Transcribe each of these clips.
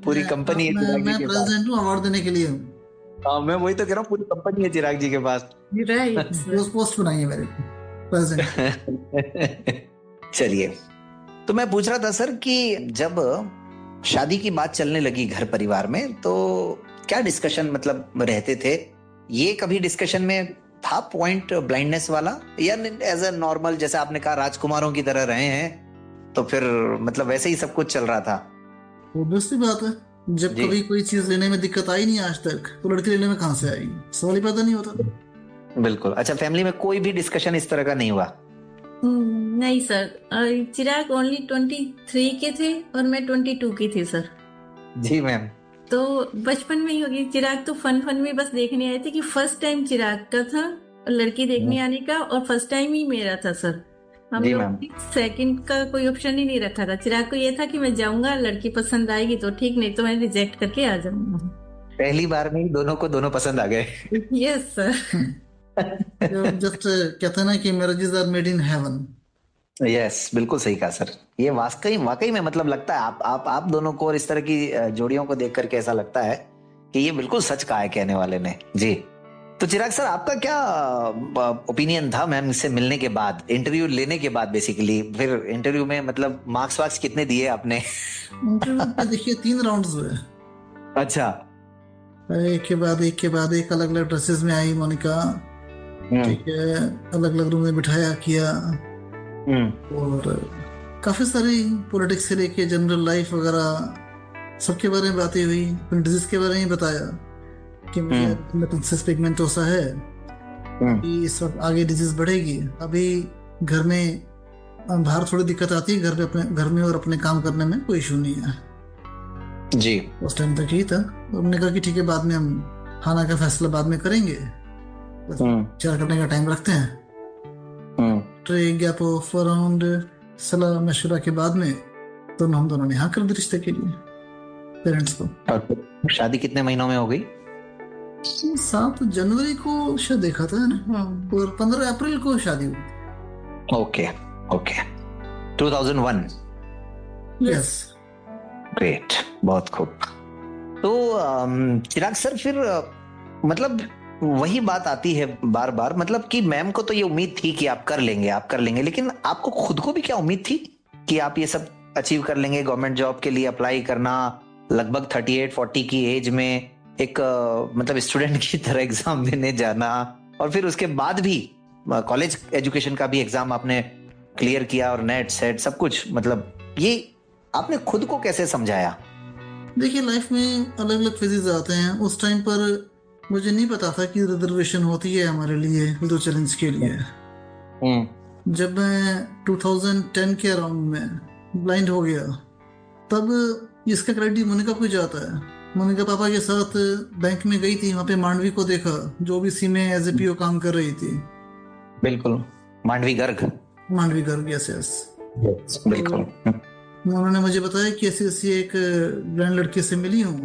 पूरी कंपनी है चिराग जी मैं के पास। प्रेसिडेंट हूँ, अवार्ड देने के लिए हूँ। हाँ, मैं वही तो कह रहा हूँ, पूरी कंपनी है चिराग जी के पास। राइट पोस्ट बनाई है मेरे को प्रेसिडेंट। चलिए, तो मैं पूछ रहा था सर कि जब शादी की बात चलने लगी घर परिवार में, तो क्या डिस्कशन मतलब रहते थे? ये कभी डिस्कशन में था पॉइंट ब्लाइंडनेस वाला, या एज अ नॉर्मल जैसे आपने कहा राजकुमारों की तरह रहे हैं, तो फिर मतलब वैसे ही सब कुछ चल रहा था? ऑब्वियसली बात है, जब जी कभी कोई चीज लेने में दिक्कत आई नहीं आज तक, तो लड़की लेने में कहाँ से आएगी, सवाल ही पैदा नहीं होता। बिल्कुल। अच्छा, फैमिली में कोई भी डिस्कशन इस तरह का नहीं हुआ? नहीं सर, चिराग ओनली 23 के थे और मैं 22 की थी सर। जी मैम। तो बचपन में ही होगी। चिराग तो फन में बस देखने आए थे कि फर्स्ट टाइम चिराग का था लड़की देखने आने का, और फर्स्ट टाइम ही मेरा था सर। हम जी लोग मैम। सेकंड का कोई ऑप्शन ही नहीं रखा था। चिराग को ये था कि मैं जाऊंगा, लड़की पसंद आएगी तो ठीक, नहीं तो मैं रिजेक्ट करके आ जाऊंगा। पहली बार में ही दोनों को दोनों पसंद आ गए। Yes sir. जस्ट कहते हैं ना कि marriages are made in heaven. Yes, बिल्कुल सही कहा सर। ये वाकई वाकई में मतलब लगता है आप दोनों को और इस तरह की जोड़ियों को देख करके ऐसा लगता है कि ये बिल्कुल सच कहा है कहने वाले ने। जी, तो चिराग सर, आपका क्या ओपिनियन था मैम इससे मिलने के बाद, इंटरव्यू लेने के बाद बेसिकली? फिर इंटरव्यू में मतलब मार्क्स वार्क्स कितने दिए आपने? इंटरव्यू पे देखिए 3 राउंड्स हुए। अच्छा। एक के बाद एक अलग अलग ड्रेसेस में आई मोनिका, ठीक है, अलग अलग रूम में बिठाया किया, और काफी सारी पॉलिटिक्स से लेके जनरल लाइफ वगैरह सबके बारे में बातें हुई। डिजीज के बारे में बताया कि मुझे प्रिंसेस पिगमेंटोसा है, कि इस वक्त आगे डिजीज बढ़ेगी। अभी घर में बाहर थोड़ी दिक्कत आती है, घर में और अपने काम करने में कोई इशू नहीं है जी। उस टाइम तक ही था। तो हमने कहा कि ठीक है, बाद में हम खाना का फैसला बाद में करेंगे, विचार करने का टाइम रखते हैं। गैप ऑफ अराउंड सलाह मशवरा के बाद में हम दोनों ने हाँ कर दी रिश्ते के लिए पेरेंट्स को। और शादी कितने महीनों में हो गई? 7 जनवरी को शायद देखा था ना, और 15 अप्रैल को शादी हुई। Okay okay, 2001। यस। ग्रेट, बहुत खूब। तो चिराग सर, फिर मतलब वही बात आती है बार बार, मतलब कि मैम को तो ये उम्मीद थी कि आप कर लेंगे, लेकिन आपको खुद को भी क्या उम्मीद थी कि आप ये सब अचीव कर लेंगे? गवर्नमेंट जॉब के लिए अप्लाई करना, लगभग 38-40 की एज में एक मतलब स्टूडेंट की तरह एग्जाम देने जाना, और फिर उसके बाद भी कॉलेज एजुकेशन का भी एग्जाम आपने क्लियर किया, और नेट सेट सब कुछ, मतलब ये आपने खुद को कैसे समझाया? देखिए, लाइफ में अलग अलग फेजेस आते हैं। उस टाइम पर मुझे नहीं पता था कि रिजर्वेशन होती है हमारे लिए, दो चैलेंज के लिए। जब मैं 2010 के अराउंड में ब्लाइंड हो गया, तब इसका क्रेडिट मोनिका को जाता है। मोनिका पापा के साथ बैंक में गई थी, वहां पे मांडवी को देखा जो ओबीसी में एज ए पीओ काम कर रही थी। बिल्कुल, मांडवी गर्ग। यस बिल्कुल। उन्होंने मुझे बताया कि ऐसी ऐसी एक ब्लाइंड लड़की से मिली हूँ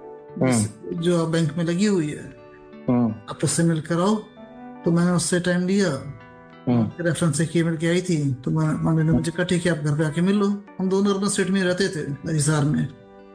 जो बैंक में लगी हुई है, आप उससे मिल कर आओ। तो मैंने उससे टाइम लिया, रेफरेंस से मिल के आई थी। तो मैंने मुझे कहा ठीक है, आप घर पे आके मिल लो। हम दोनों अर्बन स्टेट में रहते थे, हिसार में।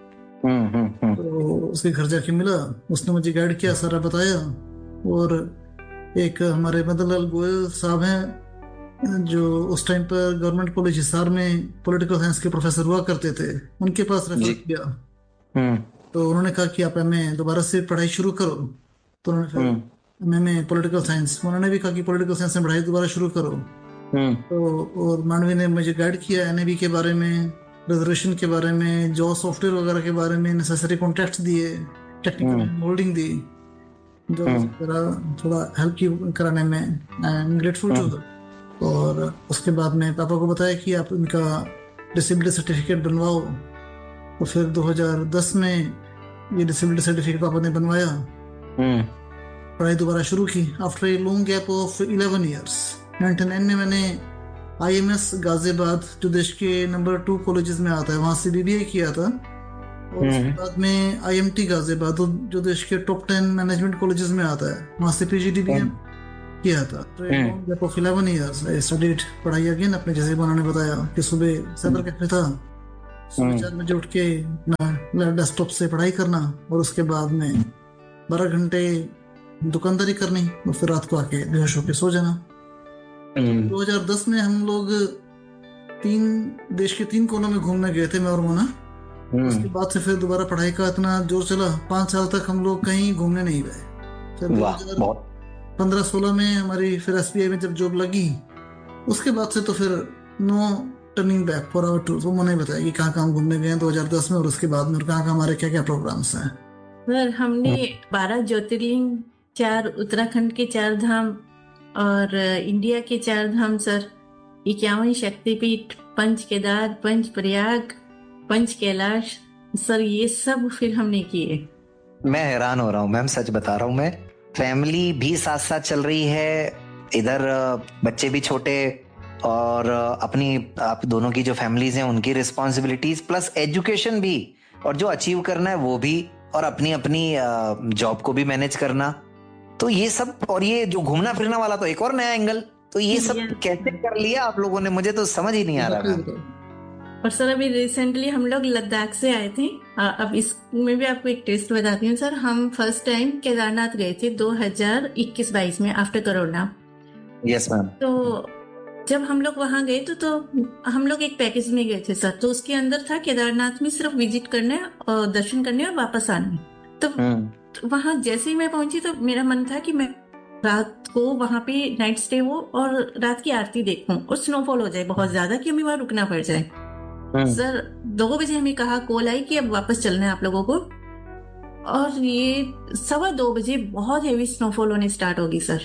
तो उसके घर जाके मिला, उसने मुझे गाइड किया, सारा बताया। और एक हमारे मदनलाल गोयल साहब हैं जो उस टाइम पर गवर्नमेंट कॉलेज हिसार में पॉलिटिकल साइंस के प्रोफेसर हुआ करते थे, उनके पास रेफर किया। तो उन्होंने कहा कि आप एमए दोबारा से पढ़ाई शुरू करो। तो उन्होंने एमए में पॉलिटिकल साइंस, उन्होंने भी कहा कि पॉलिटिकल साइंस में पढ़ाई दोबारा शुरू करो। तो और मांडवी ने मुझे गाइड किया एनएबी के बारे में, रिजर्वेशन के बारे में, जॉब सॉफ्टवेयर वगैरह के बारे में, नेसेसरी कॉन्टैक्ट्स दिए, टेक्निकल मोल्डिंग दी, जो थोड़ा हेल्प कराने में I am grateful to that. और उसके बाद में पापा को बताया कि आप इनका डिसेबिलिटी सर्टिफिकेट बनवाओ। तो फिर 2010 में ये डिसेबिलिटी सर्टिफिकेट पापा ने बनवाया, पढ़ाई दोबारा शुरू की after a long gap of 11 years. 99 में मैंने आईएमएस गाजियाबाद, जो देश के नंबर 2 कॉलेजेस में आता है, वहां से बीबीए किया था। और उसके बाद में आईएमटी गाजियाबाद, जो देश के टॉप 10 मैनेजमेंट कॉलेजेस में आता है, वहां से पीजीडीबीएम किया था। Gap of 11 years I studied, पढ़ाई अगेन, अपने जैसे उन्होंने बताया कि सुबह साइबर कैफे था, सुबह 4 बजे उठ के अपना डेस्कटॉप से पढ़ाई करना और उसके बाद में 12 घंटे दुकानदारी करनी और फिर रात को आके बेहोश होके सो जाना। 2010 में हम लोग देश के 3 कोनों में घूमने गए थे, मैं और मोना। उसके बाद से फिर दोबारा पढ़ाई का इतना जोर चला, 5 साल तक हम लोग कहीं घूमने नहीं गए। फिर 2015-16 में हमारी फिर SBI में जब जॉब लगी, उसके बाद से तो फिर no turning back for our tour. तो मैंने बताया कि कहाँ कहाँ घूमने गए 2010 में और उसके बाद में कहाँ कहाँ हमारे क्या क्या प्रोग्राम्स हैं। सर हमने 12 ज्योतिर्लिंग, 4 उत्तराखंड के 4 धाम और इंडिया के 4 धाम सर, 51 शक्तिपीठ, पंच केदार, पंच प्रयाग, पंच कैलाश सर, ये सब फिर हमने किए। मैं हैरान हो रहा हूँ मैम, सच बता रहा हूँ मैं। फैमिली भी साथ साथ चल रही है, इधर बच्चे भी छोटे, और अपनी आप दोनों की जो फैमिलीज हैं उनकी रिस्पॉन्सिबिलिटीज प्लस एजुकेशन भी, और जो अचीव करना है वो भी, और अपनी अपनी जॉब को भी मैनेज करना। तो ये सब, और ये जो घूमना फिरना वाला तो एक और नया एंगल। तो ये सब कैसे कर लिया आप लोगों ने, मुझे तो समझ ही नहीं आ रहा। और सर अभी रिसेंटली हम लोग लद्दाख से आए थे। अब इसमें भी आपको एक टेस्ट बताती हूँ सर। हम फर्स्ट टाइम केदारनाथ गए थे 2021-22 में आफ्टर कोरोना। Yes ma'am. तो जब हम लोग वहां गए तो हम लोग एक पैकेज में गए थे सर। तो उसके अंदर था केदारनाथ में सिर्फ विजिट करने और दर्शन करने और वापस आने। तो वहां जैसे ही मैं पहुंची तो मेरा मन था कि मैं रात को वहां पे नाइट स्टे हो और रात की आरती देखूं और स्नोफॉल हो जाए बहुत ज्यादा कि हमें वहां रुकना पड़ जाए। सर 2 बजे हमें कहा, कॉल आई कि अब वापस चलना है आप लोगों को। और ये 2:15 बजे बहुत हेवी स्नोफॉल होने स्टार्ट होगी सर।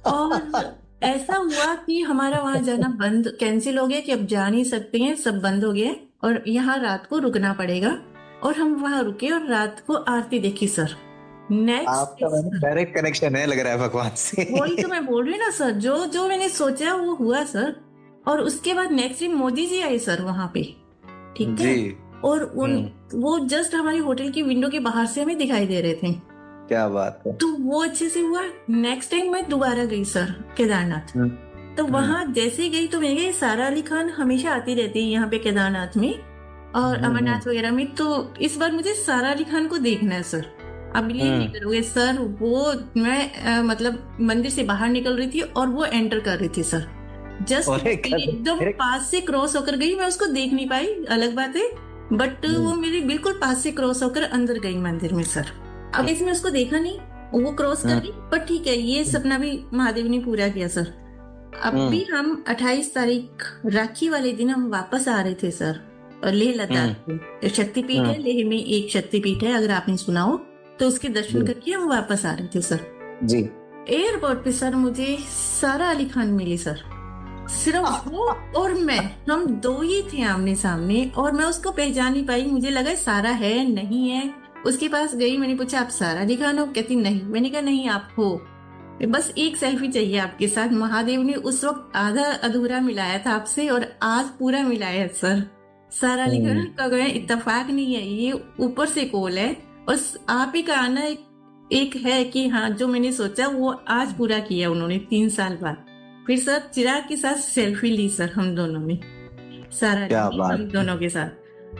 और ऐसा हुआ कि हमारा वहां जाना कैंसिल हो गया कि अब जा नहीं सकते हैं, सब बंद हो गया और यहाँ रात को रुकना पड़ेगा। और हम वहां रुके और रात को आरती देखी सर। आपका डायरेक्ट कनेक्शन है लग रहा है भगवान से। वही तो मैं बोल रही हूँ ना सर, जो मैंने सोचा वो हुआ सर। और उसके बाद नेक्स्ट डे मोदी जी आए सर वहां पे, ठीक है। और वो जस्ट हमारी होटल की विंडो के बाहर से हमें दिखाई दे रहे थे। क्या बात है। तो वो अच्छे से हुआ। नेक्स्ट टाइम मैं दोबारा गई सर केदारनाथ। तो वहां जैसे गई तो मैं गई, सारा अली खान हमेशा आती रहती है यहाँ पे केदारनाथ में और अमरनाथ वगैरह में। तो इस बार मुझे सारा अली खान को देखना है सर। अब बिलीव नहीं करोगे सर, वो मैं मतलब मंदिर से बाहर निकल रही थी और वो एंटर कर रही थी सर। जस्ट एकदम पास से क्रॉस होकर गई, मैं उसको देख नहीं पाई, अलग बात है, बट वो मेरे बिल्कुल पास से क्रॉस होकर अंदर गई मंदिर में सर। अब इसमें उसको देखा नहीं, वो क्रॉस कर गई, पर ठीक है, ये सपना भी महादेव ने पूरा किया सर। अब भी हम 28 तारीख राखी वाले दिन हम वापस आ रहे थे सर, और लेह लद्दाख शक्तिपीठ है, लेह में एक शक्तिपीठ है, अगर आपने सुना हो तो उसके दर्शन करके हम वापस आ रहे थे सर जी। एयरपोर्ट पे सर मुझे सारा अली खान मिली सर, सिर्फ वो और मैं, हम 2 ही थे आमने सामने, और मैं उसको पहचान नहीं पाई। मुझे लगा सारा है नहीं है। उसके पास गई, मैंने पूछा आप सारा अली खान हो? कहती नहीं। मैंने कहा नहीं आप हो, बस एक सेल्फी चाहिए आपके साथ। महादेव ने उस वक्त आधा अधूरा मिलाया था आपसे और आज पूरा मिलाया सर। सारा अली खान का कोई इत्तेफाक नहीं है, ये ऊपर से कॉल है। और आप ही का आना एक है कि हाँ, जो मैंने सोचा वो आज पूरा किया उन्होंने 3 साल बाद। फिर सर चिराग के साथ सेल्फी ली सर हम दोनों ने, सारा हम दोनों के साथ।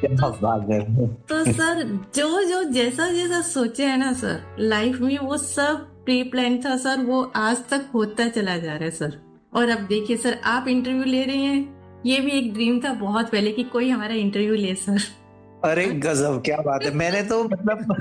तो सर जो जैसा सोचे है ना सर लाइफ में, वो सब प्री प्लान था सर, वो आज तक होता चला जा रहा है सर। और अब देखिए सर, आप इंटरव्यू ले रहे हैं, ये भी एक ड्रीम था बहुत पहले कि कोई हमारा इंटरव्यू ले सर। अरे गजब, क्या बात है। मैंने तो मतलब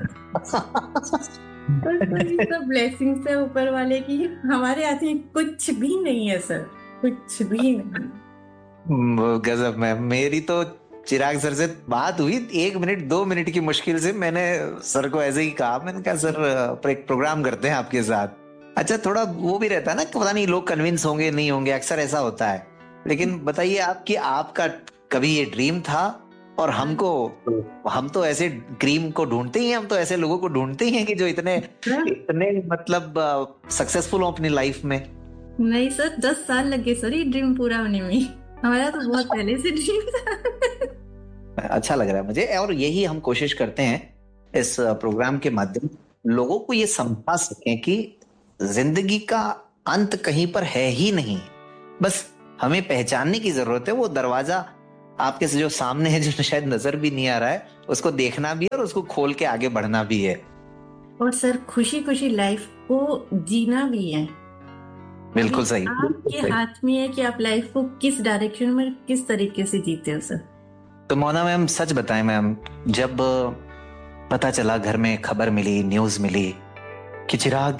सब ब्लेसिंग्स है ऊपर वाले की, हमारे हाथ में कुछ भी नहीं है सर, कुछ भी नहीं। गजब मैम। मेरी तो चिराग सर से बात हुई 1 मिनट 2 मिनट की मुश्किल से, मैंने सर को ऐसे ही कहा, मैंने कहा सर एक प्रोग्राम करते हैं आपके साथ। अच्छा, थोड़ा वो भी रहता है ना, पता नहीं लोग कन्विंस होंगे नहीं होंगे, अक्सर ऐसा होता है। लेकिन बताइए आपकी, आपका कभी ये ड्रीम था? और हम तो ऐसे ड्रीम को ढूंढते ही हैं, हम तो ऐसे लोगों को ढूंढते ही हैं कि जो इतने मतलब सक्सेसफुल हो अपनी लाइफ में। नहीं सर, 10 साल लगे सर ये ड्रीम पूरा होने में, हमारा तो बहुत पहले से ड्रीम था। अच्छा लग रहा है मुझे, और यही हम कोशिश करते हैं इस प्रोग्राम के माध्यम लोगों को ये समझा सकें कि जिंदगी का अंत कहीं पर है ही नहीं, बस हमें पहचानने की जरूरत है। वो दरवाजा आपके जो सामने है, जो शायद नजर भी नहीं आ रहा है, उसको देखना भी है और उसको खोल के आगे बढ़ना भी है। और सर खुशी खुशी लाइफ को जीना भी है। बिल्कुल सही। आपके हाथ में है कि आप लाइफ को किस डायरेक्शन में किस तरीके से जीते हो सर। तो मोना मैम सच बताएं मैम, जब पता चला, घर में खबर मिली, न्यूज मिली कि चिराग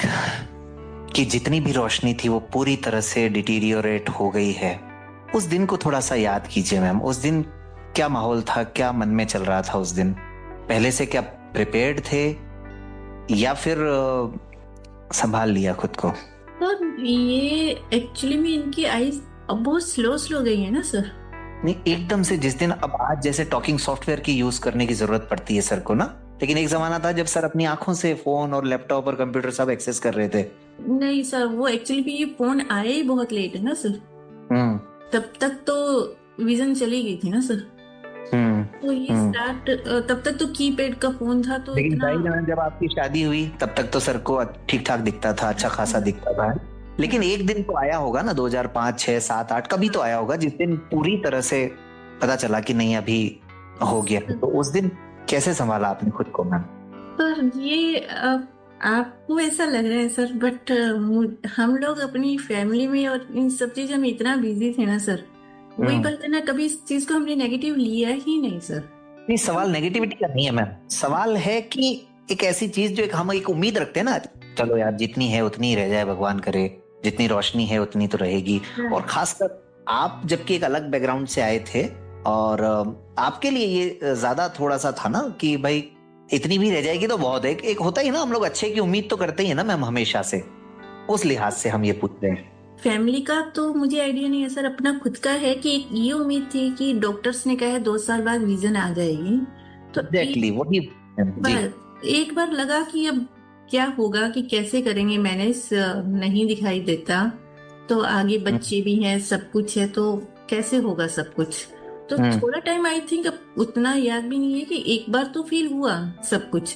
की जितनी भी रोशनी थी वो पूरी तरह से डिटीरियोरेट हो गई है, उस दिन को थोड़ा सा याद कीजिए मैम। उस दिन क्या माहौल था, क्या मन में चल रहा था उस दिन? पहले से क्या प्रिपेयर्ड थे या फिर संभाल लिया खुद को? तो ये एक्चुअली में इनकी आईज अब बहुत स्लो गई है ना सर। नहीं, एकदम से जिस दिन, अब आज जैसे टॉकिंग सॉफ्टवेयर की यूज करने की जरूरत पड़ती है सर को ना, लेकिन एक जमाना था जब सर अपनी आंखों से फोन और लैपटॉप और कंप्यूटर सब एक्सेस कर रहे थे। नहीं सर, वो एक्चुअली ये फोन आया ही बहुत लेट है ना सर। तब तक तो विजन चली गई थी ना सर। तो ये स्टार्ट, तब तक तो कीपैड का फोन था। तो लेकिन जब आपकी शादी हुई तब तक तो सर को ठीक ठाक दिखता था, अच्छा खासा दिखता था। लेकिन एक दिन तो आया होगा ना, 2005, 6, 7, 8 कभी तो आया होगा जिस दिन पूरी तरह से पता चला कि नहीं अभी हो गया। तो उस दिन कैसे संभाला आपने खुद को मैम? सर ये आपको ऐसा लग रहा है सर, बट हम लोग अपनी फैमिली में और इन सब चीजों में इतना बिजी थे ना सर। वही बात है ना, कभी इस चीज को हमने नेगेटिव लिया ही नहीं सर। नहीं, सवाल नेगेटिविटी का नहीं है मैम, सवाल है कि एक ऐसी चीज जो हम एक उम्मीद रखते हैं ना, चलो यार जितनी है उतनी ही रह जाए, भगवान करे जितनी रोशनी है उतनी तो रहेगी। और खासकर आप जबकि एक अलग बैकग्राउंड से आए थे और आपके लिए ये ज्यादा थोड़ा सा था ना कि भाई इतनी भी रह जाएगी तो बहुत है। एक होता ही ना, हम लोग अच्छे की उम्मीद तो करते ही है ना मैम हमेशा से, उस लिहाज से हम ये पूछ रहे हैं। फैमिली का तो मुझे आइडिया नहीं है सर, अपना खुद का है कि ये उम्मीद थी कि डॉक्टर्स ने कहा है 2 साल बाद विजन आ जाएगी। तो वही एक बार लगा कि अब क्या होगा, कि कैसे करेंगे मैनेज, नहीं दिखाई देता। तो आगे बच्चे भी हैं, सब कुछ है, तो कैसे होगा सब कुछ। तो थोड़ा टाइम आई थिंक, अब उतना याद भी नहीं है कि एक बार तो फील हुआ सब कुछ।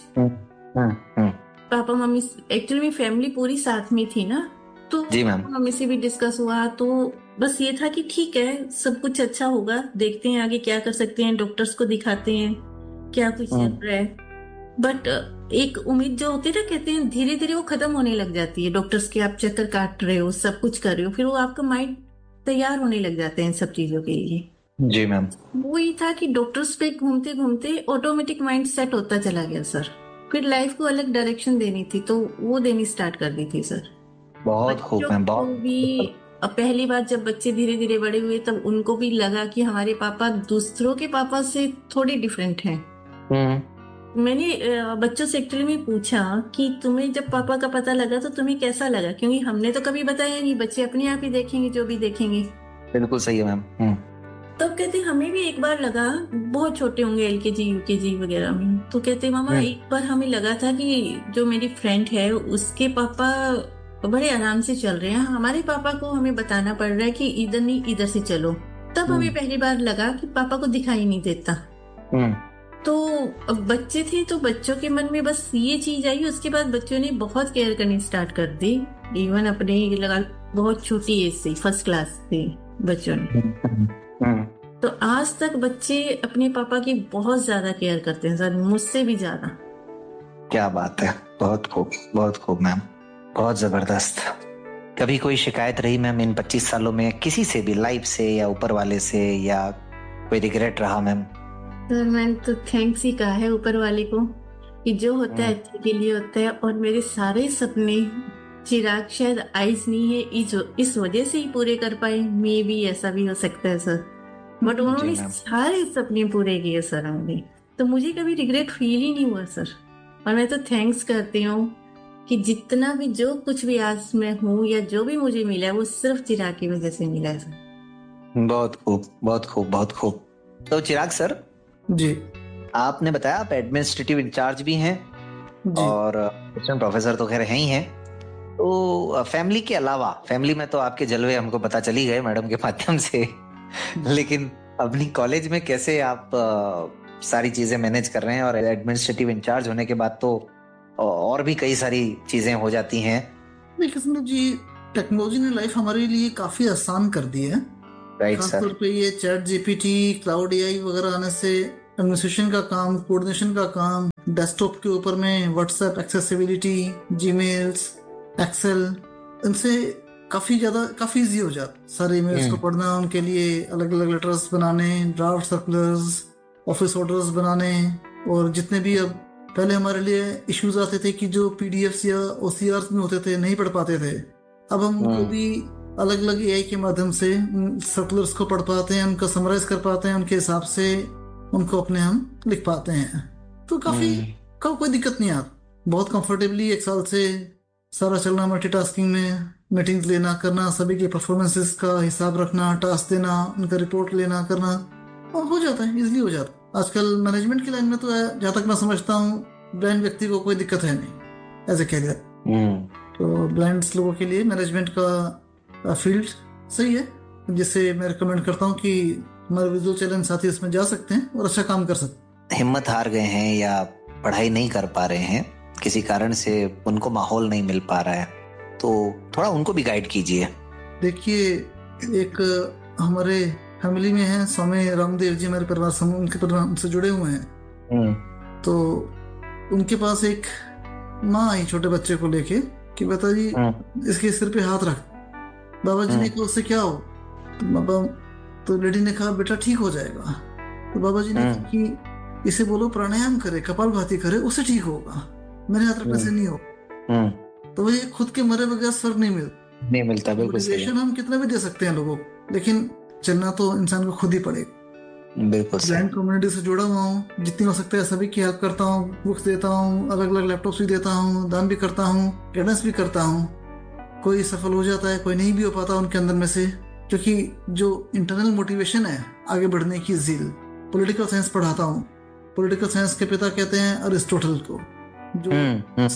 पापा मम्मी एक्चुअली फैमिली पूरी साथ में थी ना, तो मम्मी से भी डिस्कस हुआ। तो बस ये था कि ठीक है सब कुछ अच्छा होगा, देखते हैं आगे क्या कर सकते हैं, डॉक्टर्स को दिखाते हैं क्या कुछ चल रहा है। बट एक उम्मीद जो होती है ना, कहते हैं धीरे धीरे वो खत्म होने लग जाती है। डॉक्टर्स के आप चक्कर काट रहे हो, सब कुछ कर रहे हो, फिर वो आपका माइंड तैयार होने लग जाते हैं सब चीजों के लिए। जी मैम। वही था कि डॉक्टर्स पे घूमते घूमते ऑटोमेटिक माइंड सेट होता चला गया सर। फिर लाइफ को अलग डायरेक्शन देनी थी तो वो देनी स्टार्ट कर दी थी सर। बहुत खूब मैम, बहुत भी। पहली बार जब बच्चे धीरे धीरे बड़े हुए तब उनको भी लगा कि हमारे पापा दूसरों के पापा से थोड़े डिफरेंट हैं। मैंने बच्चों से एक्चुअली में पूछा कि तुम्हें जब पापा का पता लगा तो तुम्हें कैसा लगा, क्योंकि हमने तो कभी बताया नहीं, बच्चे अपने आप ही देखेंगे जो भी देखेंगे। बिल्कुल सही है मैम। तब कहते हमें भी एक बार लगा, बहुत छोटे होंगे LKG UKG वगैरह में, तो कहते मामा एक बार हमें लगा था कि जो मेरी फ्रेंड है उसके पापा बड़े आराम से चल रहे हैं, हमारे पापा को हमें बताना पड़ रहा है कि इधर नहीं इधर से चलो। तब हमें पहली बार लगा कि पापा को दिखाई नहीं देता। तो अब बच्चे थे तो बच्चों के मन में बस ये चीज आई। उसके बाद बच्चों ने बहुत केयर करनी स्टार्ट कर दी, इवन अपने लगा बहुत छोटी एज से, फर्स्ट क्लास से बच्चों ने। तो आज तक बच्चे अपने पापा की बहुत ज्यादा केयर करते हैं सर, मुझसे भी ज्यादा। क्या बात है, बहुत खूब, बहुत खूब मैम, बहुत जबरदस्त। कभी कोई शिकायत रही मैम इन 25 सालों में किसी से भी, लाइफ से या ऊपर वाले से, या कोई रिग्रेट रहा मैम? सर मैंने तो थैंक्स ही कहा है ऊपर वाले को कि जो होता है अच्छे के लिए होता है। और मेरे सारे सपने चिराग शायद आइज नहीं है इस वजह से ही पूरे कर पाए, मे भी ऐसा भी हो सकता है सर। बट उन्होंने सारे सपने पूरे किए सर हमने, तो मुझे कभी रिग्रेट फील ही नहीं हुआ सर। और मैं तो थैंक्स करती हूँ कि जितना भी जो कुछ भी आज मैं हूँ या जो भी मुझे मिला है वो सिर्फ चिराग की वजह से मिला है सर। बहुत खूब, बहुत खूब, बहुत खूब। तो चिराग सर जी, आपने बताया आप एडमिनिस्ट्रेटिव इंचार्ज भी हैं और प्रोफेसर तो खैर हैं ही हैं। तो फैमिली के अलावा, फैमिली में तो आपके जलवे हमको पता चल ही गए मैडम के माध्यम से, लेकिन अपनी कॉलेज में कैसे आप सारी चीजें मैनेज कर रहे हैं? और एडमिनिस्ट्रेटिव इंचार्ज होने के बाद तो और भी कई सारी चीजें हो जाती हैं। देखिए जी, टेक्नोलॉजी ने लाइफ हमारे लिए काफी आसान कर दी है। राइट खासतौर सर। पे ये चैट जीपीटी, क्लाउड एआई वगैरह आने से एडमिनिस्ट्रेशन का काम, कोऑर्डिनेशन का काम, डेस्कटॉप के ऊपर में व्हाट्सएप एक्सेसिबिलिटी, जीमेल्स, एक्सेल, इनसे काफी इजी हो जाता। सारे ईमेल्स को पढ़ना, उनके लिए अलग अलग लेटर्स बनाने, ड्राफ्ट सर्कुलर्स, ऑफिस ऑर्डर्स बनाने, और जितने भी अब पहले हमारे लिए इश्यूज आते थे कि जो पीडीएफ्स या ओसीआर में होते थे, नहीं पढ़ पाते थे, अब हम उनको भी अलग अलग एआई के माध्यम से सर्कुलर्स को पढ़ पाते हैं, उनको समराइज कर पाते हैं, उनके हिसाब से उनको अपने हम लिख पाते हैं। तो काफी कोई दिक्कत नहीं आता, बहुत कंफर्टेबली 1 साल से सारा चलना, मल्टीटास्किंग में मीटिंग्स लेना करना, सभी के परफॉर्मेंसेस का हिसाब रखना, टास्क देना, उनका रिपोर्ट लेना करना, और हो जाता है, इजिली हो जाता है। आजकल मैनेजमेंट की लाइन में तो जहाँ तक मैं समझता हूँ ब्लाइंड व्यक्ति को कोई दिक्कत है नहीं एज ए कैरियर। तो ब्लाइंड लोगों के लिए मैनेजमेंट का फील्ड सही है, जिससे मैं रिकमेंड करता हूँ कि हमारे विजुअल चैलेंज साथी इसमें जा सकते हैं और अच्छा काम कर सकते हैं। हिम्मत हार गए हैं या पढ़ाई नहीं कर पा रहे हैं, किसी कारण से उनको माहौल नहीं मिल पा रहा है, तो थोड़ा उनको भी गाइड कीजिए। देखिए, एक हमारे फैमिली में है स्वामी रामदेव जी, हमारे परिवार से, उनके परिवार से जुड़े हुए हैं। तो उनके पास एक माँ आई छोटे बच्चे को लेके कि बेटा जी इसके सिर पे हाथ रख। बाबा जी ने कहा उससे क्या हो? तो लेडी ने कहा बेटा ठीक हो जाएगा। तो बाबा जी ने कहा कि इसे बोलो प्राणायाम करे, कपालभाति करे, उससे ठीक होगा, मेरे हाथ रखने से नहीं हो। तो वही खुद के मरे बगैर स्वर्ग नहीं मिलता। बिल्कुल सही है। हम कितना भी दे सकते हैं लोगों को, लेकिन चलना तो इंसान को खुद ही पड़ेगा। बिल्कुल सही। ब्लाइंड कम्युनिटी से जुड़ा हुआ हूँ, जितनी हो सकता है सभी की हेल्प करता हूँ, बुक्स देता हूँ, अलग अलग लैपटॉप्स भी देता हूँ, दान भी करता हूँ, गाइडेंस भी करता हूँ। कोई सफल हो जाता है, कोई नहीं भी हो पाता उनके अंदर में से, क्योंकि जो इंटरनल मोटिवेशन है आगे बढ़ने की ज़ील। पॉलिटिकल साइंस पढ़ाता हूँ, पॉलिटिकल साइंस के पिता कहते हैं अरिस्टोटल को, जो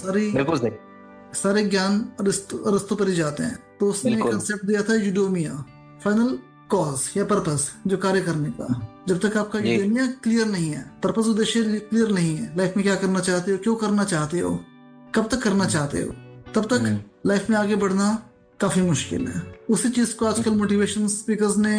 सारे ज्ञान अरिस्टो पर ही जाते हैं। तो उसने कंसेप्ट दिया था यूडोमिया, फाइनल कॉज या पर्पस, जो कार्य करने का। जब तक आपका यूडोमिया क्लियर नहीं है, पर्पस उद्देश्य क्लियर नहीं है, लाइफ में क्या करना चाहते हो, क्यों करना चाहते हो, कब तक करना चाहते हो, तब तक लाइफ में आगे बढ़ना काफी मुश्किल है। उसी चीज को आजकल मोटिवेशन स्पीकर्स ने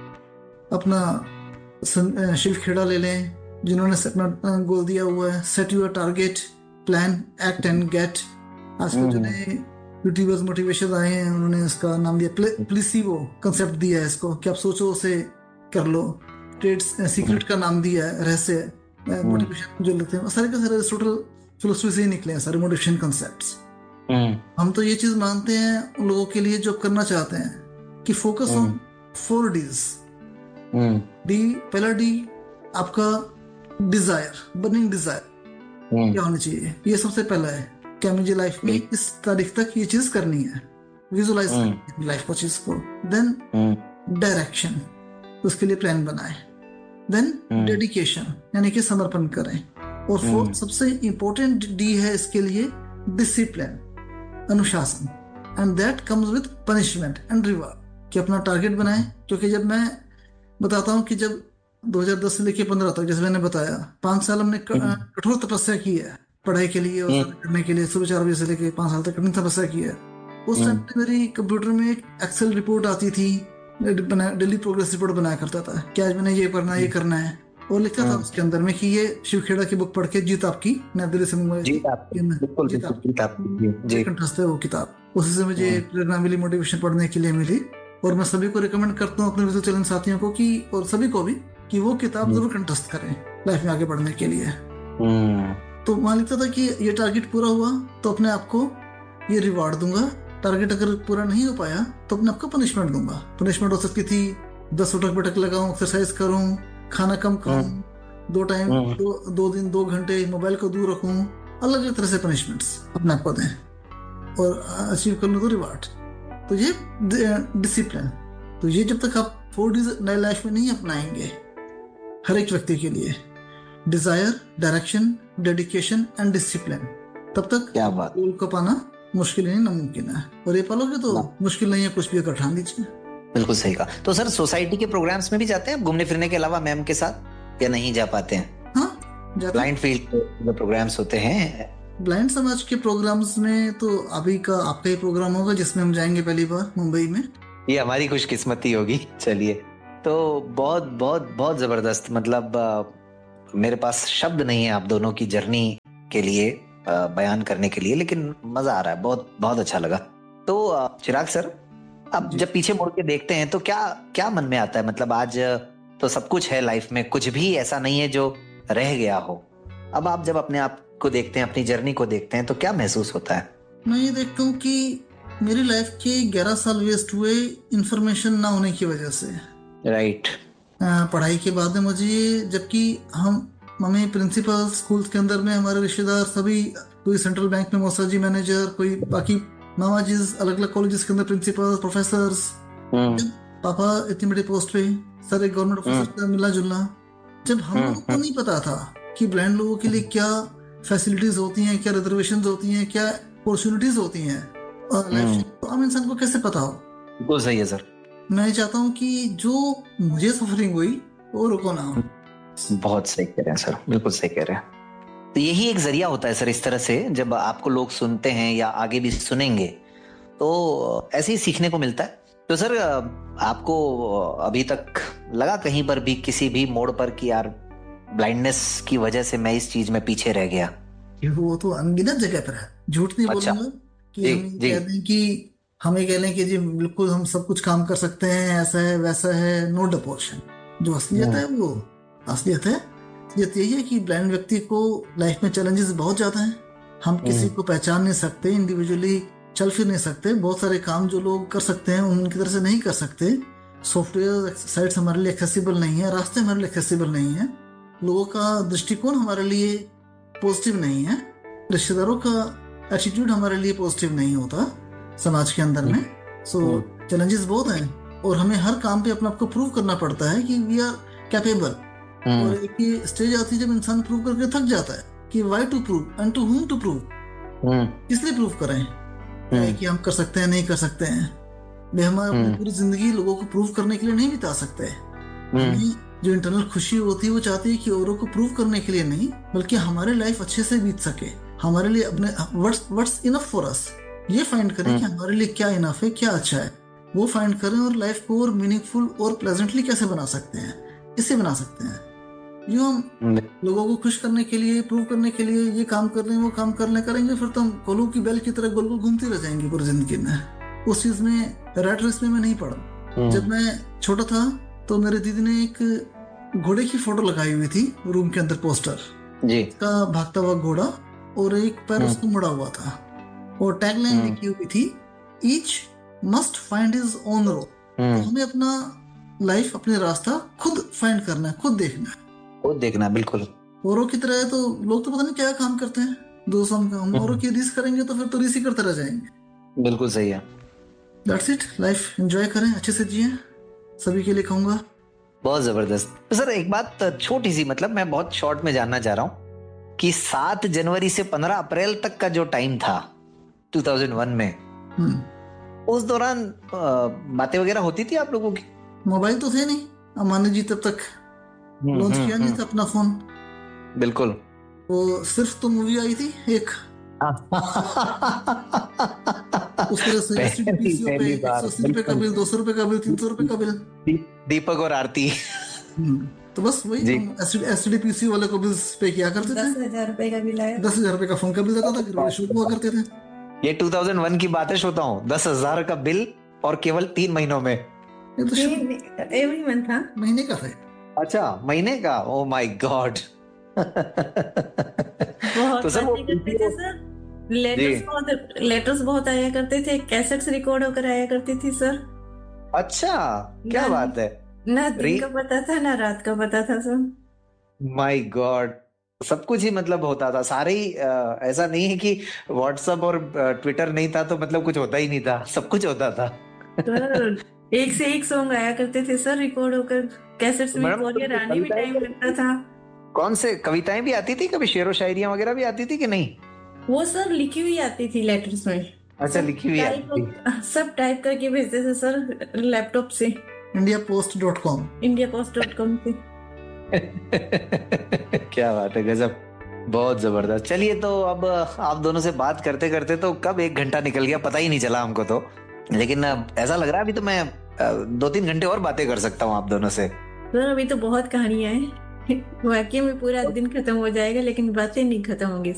अपना शिव खेड़ा ले लें, जिन्होंने अपना गोल दिया हुआ है, set your target, plan, act and gate. आजकल जो नए यूट्यूबर्स मोटिवेशन आए हैं, उन्होंने इसका नाम दिया प्लेसिबो कंसेप्ट दिया है इसको, कि आप सोचो उसे कर लो। ट्रेड्स सीक्रेट का नाम दिया है, रहस्य मोटिवेशन जो लेते हैं, सारे के सारे टोटल फिलोसफी से ही निकले हैं सारे मोटिवेशन कंसेप्ट्स। हम तो ये चीज मानते हैं उन लोगों के लिए जो करना चाहते हैं कि फोकस ऑन 4 Ds। पहला डी आपका डिजायर, बर्निंग डिजायर क्या होनी चाहिए, ये सबसे पहला है। क्या मुझे लाइफ में इस तारीख तक ये चीज करनी है, विजुअलाइज लाइफ को, चीज को। देन डायरेक्शन, उसके लिए प्लान बनाए। देन डेडिकेशन, यानी कि समर्पण करें। और 4th सबसे इंपॉर्टेंट डी है इसके लिए, डिसिप्लिन, अनुशासन। And that comes with punishment and reward, कि अपना टारगेट बनाएं। क्योंकि जब मैं बताता हूँ कि जब 2010 से लेकर 15 तक, जैसे मैंने बताया, 5 साल हमने कठोर तपस्या की है पढ़ाई के लिए और करने के लिए। सुबह 4 बजे से लेकर 5 साल तक कठिन तपस्या की है। उस टाइम पे मेरी कंप्यूटर में एक एक्सेल रिपोर्ट आती थी, डेली प्रोग्रेस रिपोर्ट बनाया करता था कि आज मैंने ये करना है, और लिखता था उसके अंदर में कि ये शिव खेड़ा की बुक पढ़ के जीत आपकी, नई दिल्ली से मुंबई कंठस्थ है वो किताब। उसी से मुझे प्रेरणा मिली, मोटिवेशन पढ़ने के लिए मिली। और मैं सभी को रिकमेंड करता हूँ, अपने विजुअल चैलेंज साथियों को कि, और सभी को भी, कि वो किताब जरूर कंठस्थ करें लाइफ में आगे बढ़ने के लिए। तो मान लिखता था कि ये टारगेट पूरा हुआ तो अपने आप को ये रिवार्ड दूंगा, टारगेट अगर पूरा नहीं हो पाया तो अपने आप को पनिशमेंट दूंगा। पनिशमेंट हो सकती थी 10 उठक बैठक लगाऊं, एक्सरसाइज करूं, खाना कम खाऊं, 2 टाइम 2 दिन 2 घंटे मोबाइल को दूर रखूं, अलग अलग तरह से पनिशमेंट्स अपने आप को दें, और अचीव कर लूं तो रिवार्ड। तो ये डिसिप्लिन, तो ये जब तक आप 4 Ds नए लाइफ में नहीं अपनाएंगे, हर एक व्यक्ति के लिए, Dzire, direction, dedication and discipline, तब तक क्या बात, गोल को पाना मुश्किल नहीं, नामुमकिन है। और ये पालोगे तो मुश्किल नहीं है, कुछ भी कर ठान लीजिए। बिल्कुल सही कहा। तो सर, सोसाइटी के प्रोग्राम्स में भी जाते हैं घूमने फिरने के अलावा मैम के साथ, या नहीं जा पाते हैं? हाँ, ब्लाइंड फील्ड जो प्रोग्राम्स होते हैं, ब्लाइंड समाज के प्रोग्राम्स में तो अभी का आपका ही प्रोग्राम होगा जिसमें हम जाएंगे पहली बार मुंबई में। ये हमारी खुशकिस्मती होगी। चलिए, तो बहुत बहुत बहुत जबरदस्त, मतलब मेरे पास शब्द नहीं है आप दोनों की जर्नी के लिए बयान करने के लिए, लेकिन मजा आ रहा है, बहुत बहुत अच्छा लगा। तो चिराग सर, अब जब पीछे मुड़ के देखते हैं तो क्या क्या मन में आता है? मतलब आज तो सब कुछ है लाइफ में, कुछ भी ऐसा नहीं है जो रह गया हो। अब आप जब अपने आप को देखते हैं, अपनी जर्नी को देखते हैं, तो क्या महसूस होता है? मैं ये देखता हूँ कि मेरी लाइफ के 11 साल वेस्ट हुए इंफॉर्मेशन ना होने की वजह से। राइट। पढ़ाई के बाद में मुझे, जबकि हमें प्रिंसिपल स्कूल के अंदर में हमारे रिश्तेदार सभी, कोई सेंट्रल बैंक में मौसा जी मैनेजर, कोई बाकी मामा जी अलग अलग कॉलेजेस के अंदर प्रिंसिपल प्रोफेसर्स, पापा इतनी बड़ी पोस्ट पे, सर एक गवर्नमेंट ऑफिसर का मिलना जुलना। जब हम लोगों को नहीं पता था कि ब्लाइंड लोगों के लिए क्या फैसिलिटीज होती हैं, क्या रिजर्वेशन होती हैं, क्या अपॉर्चुनिटीज होती हैं, और तो आम इंसान को कैसे पता हो। बिल्कुल सही है सर। मैं चाहता हूँ कि जो मुझे सफरिंग हुई वो रुको ना हो। बहुत सही कह रहे हैं सर, बिल्कुल सही कह रहे हैं। तो यही एक जरिया होता है सर, इस तरह से जब आपको लोग सुनते हैं या आगे भी सुनेंगे तो ऐसे ही सीखने को मिलता है। तो सर, आपको अभी तक लगा कहीं पर भी, किसी भी मोड़ पर, कि यार ब्लाइंडनेस की वजह से मैं इस चीज में पीछे रह गया? वो तो अनगिनत जगह पर है, झूठ नहीं बोलूंगा कि हम कह दें कि हमें कह लें कि जी बिल्कुल हम सब कुछ काम कर सकते हैं, ऐसा है वैसा है, नो डिपोर्शन। जो असलियत है वो असलियत है। असलियत यही है कि ब्लाइंड व्यक्ति को लाइफ में चैलेंजेस बहुत ज्यादा हैं। हम किसी को पहचान नहीं सकते, इंडिविजुअली चल फिर नहीं सकते। बहुत सारे काम जो लोग कर सकते हैं उनकी तरह से नहीं कर सकते। सॉफ्टवेयर साइट्स हमारे लिए एक्सेसिबल नहीं है, रास्ते हमारे लिए एक्सेसिबल नहीं है, लोगों का दृष्टिकोण हमारे लिए पॉजिटिव नहीं है, रिश्तेदारों का एटीट्यूड हमारे लिए पॉजिटिव नहीं होता समाज के अंदर में। सो चैलेंजेस बहुत हैं और हमें हर काम पे अपने आप को प्रूव करना पड़ता है कि वी आर कैपेबल। और एक ये स्टेज आती है जब इंसान प्रूव करके थक जाता है कि why to prove and to whom to prove, इसलिए प्रूव करें कि हम कर सकते हैं, नहीं कर सकते हैं। वे हम अपनी पूरी जिंदगी लोगों को प्रूव करने के लिए नहीं बिता सकते। जो इंटरनल खुशी होती है वो चाहती है कि औरों को प्रूव करने के लिए नहीं, बल्कि हमारी लाइफ अच्छे से बीत सके। हमारे लिए अपने व्हाट्स इनफ फॉर अस, ये फाइंड करें कि हमारे लिए क्या इनफ है, क्या अच्छा है, वो फाइंड करें और लाइफ को और मीनिंगफुल और प्लेजेंटली कैसे बना सकते हैं, इससे बना सकते हैं। यूं हम लोगों को खुश करने के लिए, प्रूव करने के लिए ये काम कर रहे हैं, वो काम करने करेंगे, फिर तो हम कोलू की बेल की तरह गोल गोल घूमती रह जाएंगे पूरी जिंदगी में। उस चीज में रैट रेस में मैं नहीं पड़ा। जब मैं छोटा था तो मेरे दीदी ने एक घोड़े की फोटो लगाई हुई थी रूम के अंदर, पोस्टर जी का भागता हुआ घोड़ा और एक पैर उसको मुड़ा हुआ था और टैगलाइन लिखी हुई थी, each must find his own road. तो हमें अपना लाइफ, अपने रास्ता खुद फाइंड करना है, खुद देखना है, खुद देखना है। बिल्कुल। औरों की तरह है तो लोग तो पता नहीं क्या काम करते हैं, दोस्तों हम औरों की रीस करेंगे तो फिर तो रीस ही करते रह जाएंगे। बिल्कुल सही है। That's it. लाइफ एंजॉय करें, अच्छे से जिए, सभी के लिए कहूंगा। बहुत जबरदस्त। सर एक बात छोटी सी, मतलब मैं बहुत शॉर्ट में जानना चाह रहा हूँ कि 7 जनवरी से 15 अप्रैल तक का जो टाइम था 2001 में, उस दौरान बातें वगैरह होती थी आप लोगों की? मोबाइल तो थे नहीं, अमानी जी तब तक लॉन्च किया नहीं था अपना फोन। बिल्कुल। वो सिर्फ तो मूवी आई थी एक उस तरह से एसटीडीपीसीओ पे 180 रुपए का बिल, 200 रुपए का बिल, 300 रुपए का बिल, दीपक और आरती। तो बस वही एसटीडीपीसीओ वाले को बिल पे किया करते थे। 10,000 रुपए का बिल आया, 10,000 रुपए का फोन का बिल आता था, फिर शुरू हुआ करते थे। ये 2001 की बातें होता हूँ, 10,000 का बिल और केवल 3 महीनों में। ये तो एवरी मंथ था, महीने का था। अच्छा, महीने का। Oh my God. तो सर वो लेटर्स बहुत आया करते थे, कैसेट्स रिकॉर्ड होकर आया करती थी सर। अच्छा, क्या बात है। ना दिन का पता था ना रात का पता था सर। माय गॉड, सब कुछ ही मतलब होता था, सारे ही। ऐसा नहीं है कि व्हाट्सएप और ट्विटर नहीं था तो मतलब कुछ होता ही नहीं था, सब कुछ होता था। तो एक से एक सॉन्ग आया करते थे सर रिकॉर्ड होकर कैसेट्स में। रानी भी टाइम लगता था। कौन से कविताएं भी आती थी, कभी शेरो शायरियां वगैरह भी आती थी कि नहीं? वो सर लिखी हुई आती थी लेटर्स में। अच्छा, लिखी हुई आती थी, सब टाइप करके भेजते थे सर लैपटॉप से। indiapost.com से। क्या बात है, गजब, बहुत जबरदस्त। चलिए, तो अब आप दोनों से बात करते करते तो कब 1 घंटा निकल गया पता ही नहीं चला हमको तो। लेकिन ऐसा लग रहा है अभी तो मैं 2-3 घंटे और बातें कर सकता हूँ आप दोनों से। सर अभी तो बहुत कहानियां हैं वाकई में पूरा दिन खत्म हो जाएगा, लेकिन बातें नहीं खत्म होंगी